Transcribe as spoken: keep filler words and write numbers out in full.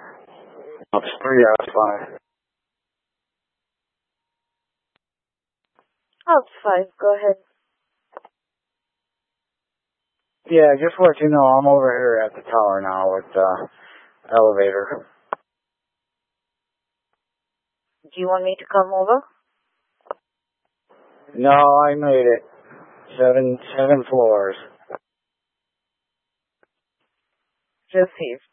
It's three out of five. Oh, it's five. Go ahead. Yeah, just to let you know, I'm over here at the tower now with the elevator. Do you want me to come over? No, I made it. Seven, seven floors. Received.